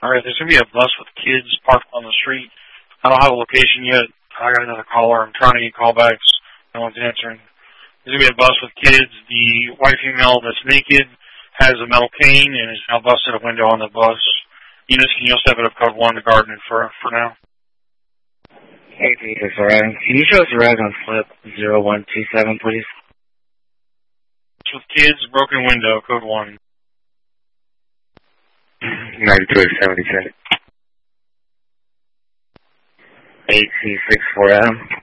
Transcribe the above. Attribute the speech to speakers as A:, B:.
A: Alright, there's going to be a bus with kids parked on the street. I don't have a location yet. I got another caller. I'm trying to get callbacks. No one's answering. There's going to be a bus with kids. The white female that's naked has a metal cane and is now busted a window on the bus. Eunice, can you step it up code 1 to Garden for now?
B: Hey, Peter, Ryan. Can you show us a ride on flip 0127, please?
A: With kids, broken window, code 1.
B: 9276. 8C64M.